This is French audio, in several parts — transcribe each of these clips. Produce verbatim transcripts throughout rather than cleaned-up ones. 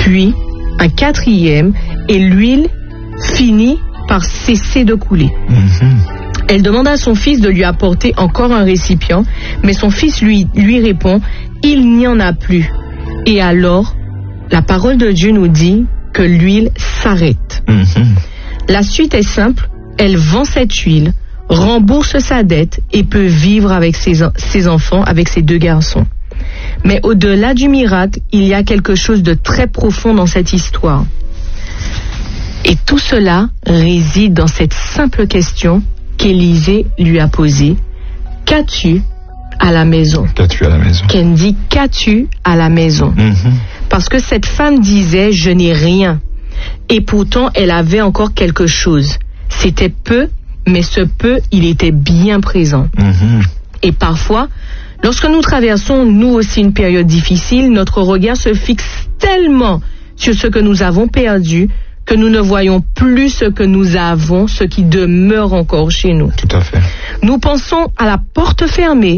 puis un quatrième, et l'huile finit par cesser de couler. Mm-hmm. Elle demande à son fils de lui apporter encore un récipient, mais son fils lui, lui répond, il n'y en a plus. Et alors, la parole de Dieu nous dit que l'huile s'arrête. Mm-hmm. La suite est simple, elle vend cette huile, rembourse sa dette et peut vivre avec ses, ses enfants, avec ses deux garçons. Mais au-delà du miracle, il y a quelque chose de très profond dans cette histoire. Et tout cela réside dans cette simple question qu'Élisée lui a posée. Qu'as-tu à la maison? Qu'as-tu à la maison? Kendi, qu'as-tu à la maison? Mm-hmm. Parce que cette femme disait, je n'ai rien. Et pourtant, elle avait encore quelque chose. C'était peu, mais ce peu, il était bien présent. Mm-hmm. Et parfois, lorsque nous traversons, nous aussi, une période difficile, notre regard se fixe tellement sur ce que nous avons perdu que nous ne voyons plus ce que nous avons, ce qui demeure encore chez nous. Tout à fait. Nous pensons à la porte fermée,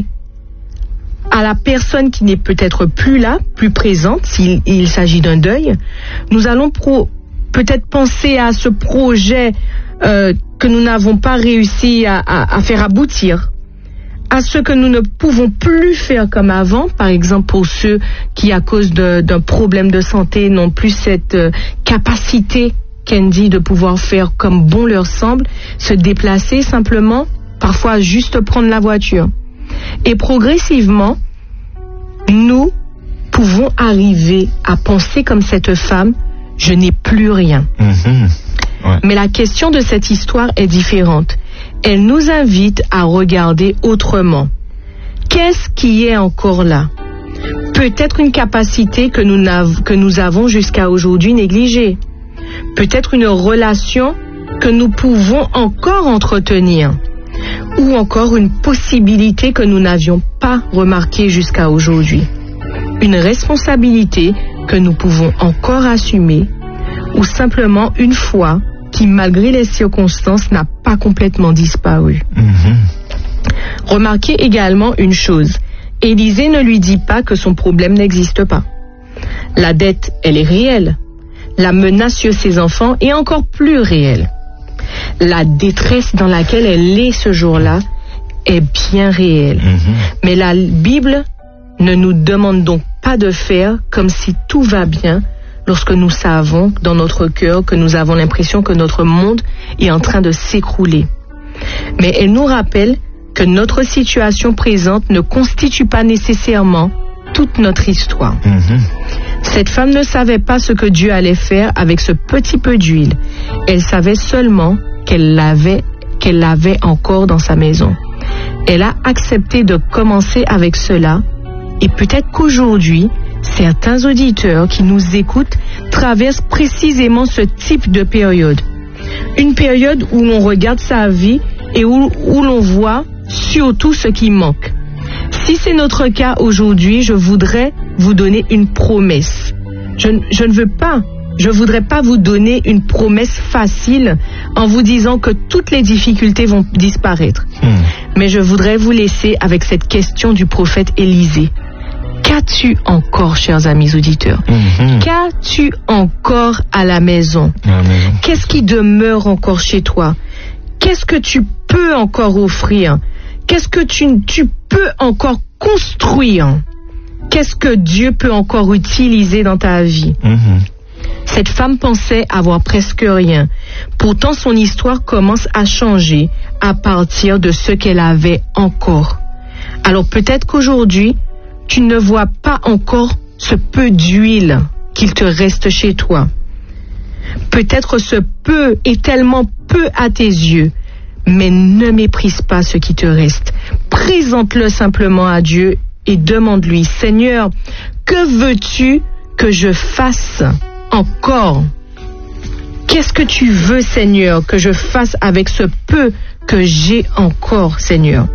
à la personne qui n'est peut-être plus là, plus présente, s'il il s'agit d'un deuil. Nous allons pro, peut-être penser à ce projet euh, que nous n'avons pas réussi à, à, à faire aboutir, à ce que nous ne pouvons plus faire comme avant, par exemple pour ceux qui, à cause de, d'un problème de santé, n'ont plus cette euh, capacité, Kendi, de pouvoir faire comme bon leur semble, se déplacer simplement, parfois juste prendre la voiture. Et progressivement, nous pouvons arriver à penser comme cette femme, je n'ai plus rien. Mmh. Ouais. Mais la question de cette histoire est différente. Elle nous invite à regarder autrement. Qu'est-ce qui est encore là? Peut-être une capacité que nous, n'av- que nous avons jusqu'à aujourd'hui négligée. Peut-être une relation que nous pouvons encore entretenir. Ou encore une possibilité que nous n'avions pas remarquée jusqu'à aujourd'hui. Une responsabilité que nous pouvons encore assumer. Ou simplement une foi qui, malgré les circonstances, n'a pas complètement disparu. Mmh. Remarquez également une chose. Élisée ne lui dit pas que son problème n'existe pas. La dette, elle est réelle. La menace sur ses enfants est encore plus réelle. La détresse dans laquelle elle est ce jour-là est bien réelle. Mmh. Mais la Bible ne nous demande donc pas de faire comme si tout va bien, lorsque nous savons dans notre cœur que nous avons l'impression que notre monde est en train de s'écrouler. Mais elle nous rappelle que notre situation présente ne constitue pas nécessairement toute notre histoire. Mm-hmm. Cette femme ne savait pas ce que Dieu allait faire avec ce petit peu d'huile. Elle savait seulement qu'elle l'avait, qu'elle l'avait encore dans sa maison. Elle a accepté de commencer avec cela, et peut-être qu'aujourd'hui, certains auditeurs qui nous écoutent traversent précisément ce type de période. Une période où l'on regarde sa vie et où, où l'on voit surtout ce qui manque. Si c'est notre cas aujourd'hui, je voudrais vous donner une promesse. Je, je ne veux pas, je voudrais pas vous donner une promesse facile en vous disant que toutes les difficultés vont disparaître. Mmh. Mais je voudrais vous laisser avec cette question du prophète Élisée. Qu'as-tu encore, chers amis auditeurs? Mmh. Qu'as-tu encore à la maison? À la maison. Qu'est-ce qui demeure encore chez toi? Qu'est-ce que tu peux encore offrir? Qu'est-ce que tu, tu peux encore construire? Qu'est-ce que Dieu peut encore utiliser dans ta vie? Mmh. Cette femme pensait avoir presque rien. Pourtant, son histoire commence à changer à partir de ce qu'elle avait encore. Alors peut-être qu'aujourd'hui, tu ne vois pas encore ce peu d'huile qu'il te reste chez toi. Peut-être ce peu est tellement peu à tes yeux, mais ne méprise pas ce qui te reste. Présente-le simplement à Dieu et demande-lui, Seigneur, que veux-tu que je fasse encore? Qu'est-ce que tu veux, Seigneur, que je fasse avec ce peu que j'ai encore, Seigneur?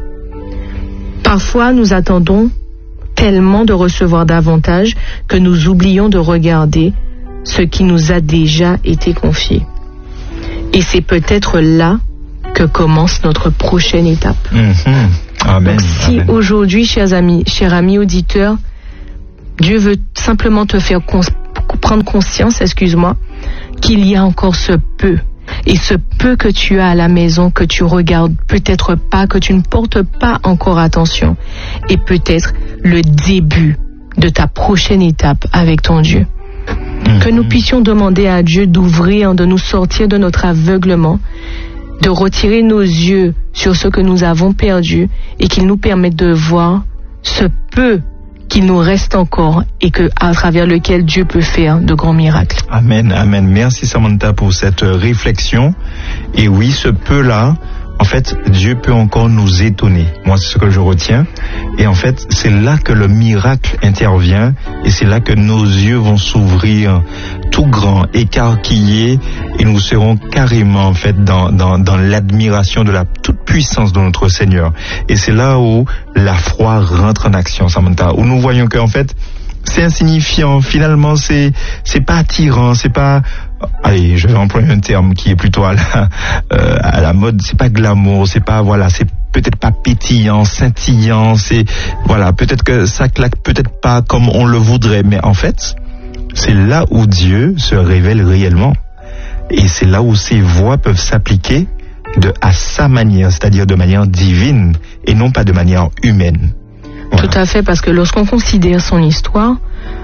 Parfois, nous attendons tellement de recevoir davantage que nous oublions de regarder ce qui nous a déjà été confié. Et c'est peut-être là que commence notre prochaine étape. Mmh. Amen. Donc si Amen. Aujourd'hui, chers amis, chers amis auditeurs, Dieu veut simplement te faire cons- prendre conscience, excuse-moi, qu'il y a encore ce peu. Et ce peu que tu as à la maison, que tu regardes peut-être pas, que tu ne portes pas encore attention, est peut-être le début de ta prochaine étape avec ton Dieu. Mmh. Que nous puissions demander à Dieu d'ouvrir, de nous sortir de notre aveuglement, de retirer nos yeux sur ce que nous avons perdu et qu'il nous permette de voir ce peu qu'il nous reste encore et que, à travers lequel Dieu peut faire de grands miracles. Amen, amen. Merci Samantha pour cette réflexion. Et oui, ce peu-là, en fait, Dieu peut encore nous étonner. Moi, c'est ce que je retiens. Et en fait, c'est là que le miracle intervient et c'est là que nos yeux vont s'ouvrir tout grand, écarquillés, et nous serons carrément, en fait, dans, dans, dans l'admiration de la toute puissance de notre Seigneur. Et c'est là où la foi rentre en action, Samantha, où nous voyons qu'en fait, c'est insignifiant. Finalement, c'est c'est pas attirant, c'est pas. Allez, je vais employer un terme qui est plutôt à la euh, à la mode. C'est pas glamour, c'est pas voilà, c'est peut-être pas pétillant, scintillant. C'est voilà, peut-être que ça claque, peut-être pas comme on le voudrait, mais en fait, c'est là où Dieu se révèle réellement, et c'est là où ses voies peuvent s'appliquer de à sa manière, c'est-à-dire de manière divine et non pas de manière humaine. Voilà. Tout à fait, parce que lorsqu'on considère son histoire,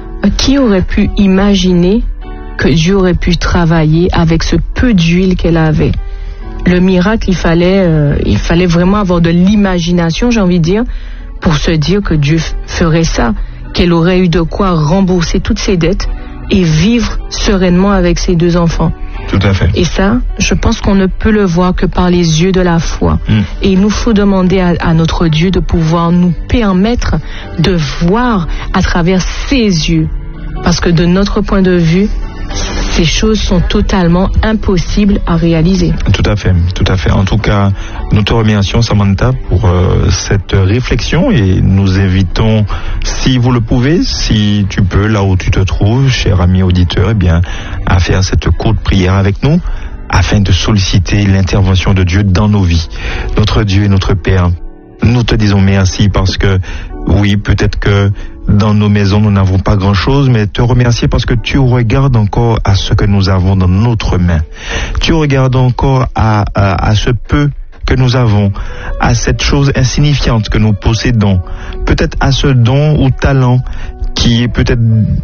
qui aurait pu imaginer que Dieu aurait pu travailler avec ce peu d'huile qu'elle avait? Le miracle, il fallait, euh, il fallait vraiment avoir de l'imagination, j'ai envie de dire, pour se dire que Dieu ferait ça, qu'elle aurait eu de quoi rembourser toutes ses dettes et vivre sereinement avec ses deux enfants. Tout à fait. Et ça, je pense qu'on ne peut le voir que par les yeux de la foi. Mm. Et il nous faut demander à, à notre Dieu de pouvoir nous permettre de voir à travers ses yeux. Parce que de notre point de vue, ces choses sont totalement impossibles à réaliser. Tout à fait, tout à fait. En tout cas, nous te remercions, Samantha, pour euh, cette réflexion, et nous invitons, si vous le pouvez, si tu peux, là où tu te trouves, cher ami auditeur, eh bien, à faire cette courte prière avec nous, afin de solliciter l'intervention de Dieu dans nos vies. Notre Dieu et notre Père, nous te disons merci parce que, oui, peut-être que dans nos maisons, nous n'avons pas grand-chose, mais te remercier parce que tu regardes encore à ce que nous avons dans notre main. Tu regardes encore à, à, à ce peu que nous avons, à cette chose insignifiante que nous possédons, peut-être à ce don ou talent qui est peut-être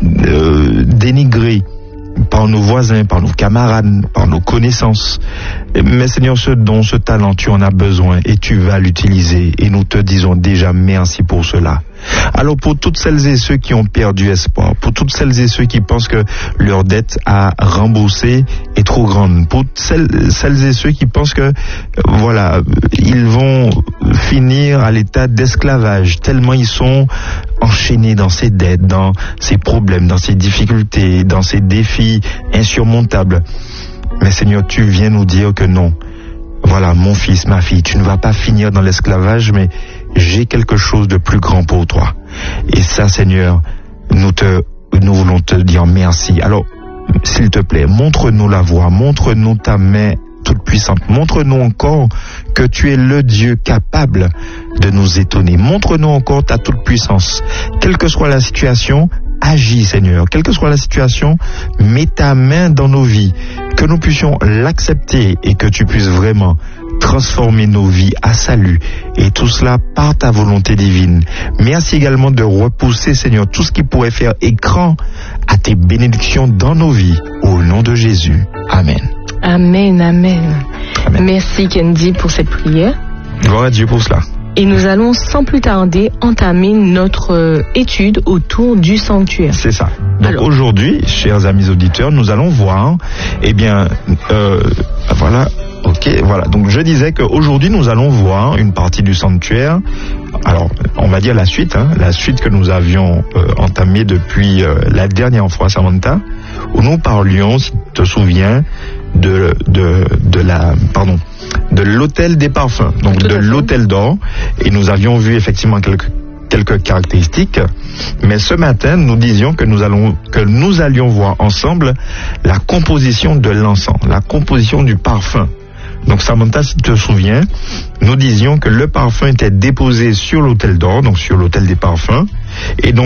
euh, dénigré par nos voisins, par nos camarades, par nos connaissances. Mais Seigneur, ce don, ce talent, tu en as besoin et tu vas l'utiliser. Et nous te disons déjà merci pour cela. Alors pour toutes celles et ceux qui ont perdu espoir, pour toutes celles et ceux qui pensent que leur dette à rembourser est trop grande, pour celles, celles et ceux qui pensent que voilà, ils vont finir à l'état d'esclavage tellement ils sont enchaînés dans ces dettes, dans ces problèmes, dans ces difficultés, dans ces défis insurmontables. Mais Seigneur, tu viens nous dire que non. Voilà, mon fils, ma fille, tu ne vas pas finir dans l'esclavage, mais j'ai quelque chose de plus grand pour toi. Et ça, Seigneur, nous te, nous voulons te dire merci. Alors, s'il te plaît, montre-nous la voie, montre-nous ta main toute puissante, montre-nous encore que tu es le Dieu capable de nous étonner. Montre-nous encore ta toute puissance. Quelle que soit la situation, agis, Seigneur. Quelle que soit la situation, mets ta main dans nos vies, que nous puissions l'accepter et que tu puisses vraiment transformer nos vies à salut, et tout cela par ta volonté divine. Merci également de repousser, Seigneur, tout ce qui pourrait faire écran à tes bénédictions dans nos vies, au nom de Jésus. Amen. Amen, amen. Amen. Merci Kendi pour cette prière. Gloire à Dieu pour cela. Et nous allons sans plus tarder entamer notre euh, étude autour du sanctuaire. C'est ça. Donc Alors. Aujourd'hui, chers amis auditeurs, nous allons voir, eh bien, euh, voilà, ok, voilà. Donc je disais qu'aujourd'hui, nous allons voir une partie du sanctuaire. Alors, on va dire la suite, hein, la suite que nous avions euh, entamée depuis euh, la dernière fois, Samantha, où nous parlions, si tu te souviens, de, de, de la, pardon, de l'hôtel des parfums, donc Tout de l'hôtel d'or, et nous avions vu effectivement quelques quelques caractéristiques, mais ce matin nous disions que nous allons que nous allions voir ensemble la composition de l'encens, la composition du parfum. Donc Samantha, si tu te souviens, nous disions que le parfum était déposé sur l'autel d'or, donc sur l'autel des parfums, et donc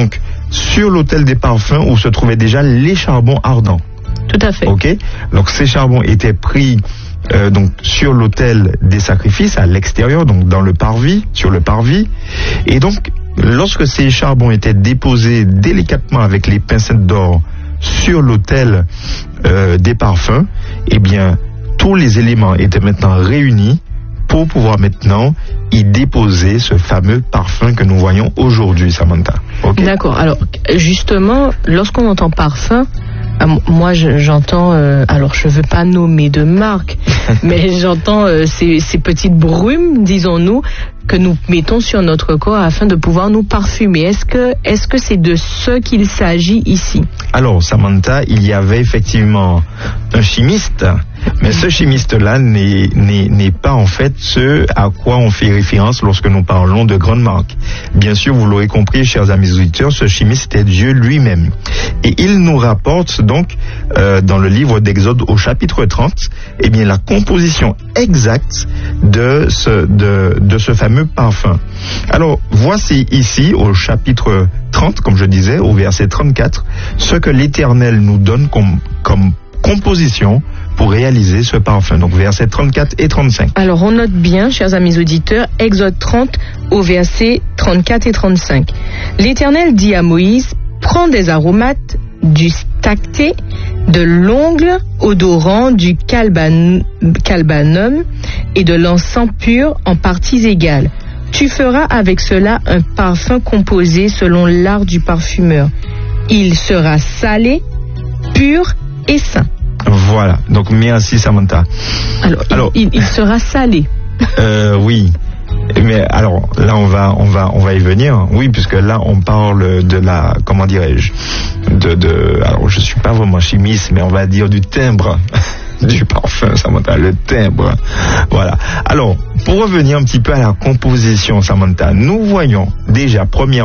sur l'autel des parfums où se trouvaient déjà les charbons ardents. Tout à fait. Ok. Donc ces charbons étaient pris euh, donc sur l'autel des sacrifices à l'extérieur, donc dans le parvis, sur le parvis, et donc lorsque ces charbons étaient déposés délicatement avec les pincettes d'or sur l'autel euh, des parfums, eh bien tous les éléments étaient maintenant réunis pour pouvoir maintenant y déposer ce fameux parfum que nous voyons aujourd'hui, Samantha. Okay. D'accord. Alors, justement, lorsqu'on entend parfum, euh, moi je, j'entends, euh, alors je ne veux pas nommer de marque, mais j'entends euh, ces, ces petites brumes, disons-nous, que nous mettons sur notre corps afin de pouvoir nous parfumer. Est-ce que, est-ce que c'est de ce qu'il s'agit ici? Alors, Samantha, il y avait effectivement un chimiste, mais ce chimiste-là n'est, n'est, n'est pas en fait ce à quoi on fait référence lorsque nous parlons de grandes marques. Bien sûr, vous l'aurez compris, chers amis auditeurs, ce chimiste est Dieu lui-même. Et il nous rapporte donc, euh, dans le livre d'Exode au chapitre trente, eh bien, la composition exacte de ce, de, de ce fameux parfum. Alors, voici ici, au chapitre trente, comme je disais, au verset trente-quatre, ce que l'Éternel nous donne comme, comme composition pour réaliser ce parfum. Donc, versets trente-quatre et trente-cinq. Alors, on note bien, chers amis auditeurs, Exode trente au verset trente-quatre et trente-cinq. L'Éternel dit à Moïse, prends des aromates, du stacté, de l'ongle odorant, du calban, calbanum et de l'encens pur en parties égales. Tu feras avec cela un parfum composé selon l'art du parfumeur. Il sera salé, pur et sain. Voilà, donc merci Samantha. Alors, alors il, il, il sera salé. Euh, oui. Mais alors là on va on va on va y venir. Oui, puisque là on parle de la, comment dirais-je, de de alors je suis pas vraiment chimiste, mais on va dire du timbre du parfum, Samantha, le timbre. Voilà. Alors, pour revenir un petit peu à la composition, Samantha, nous voyons déjà premièrement